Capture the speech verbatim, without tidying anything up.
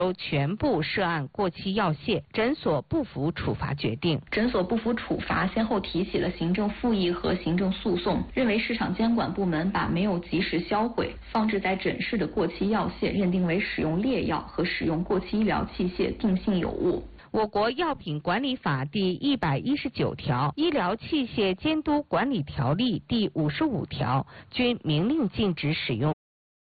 都全部涉案过期药械，诊所不服处罚决定。 诊所不服处罚，先后提起了行政复议和行政诉讼，认为市场监管部门把没有及时销毁、放置在诊室的过期药械认定为使用劣药和使用过期医疗器械定性有误。 我国药品管理法第一百一十九条、医疗器械监督管理条例第五十五条均明令禁止使用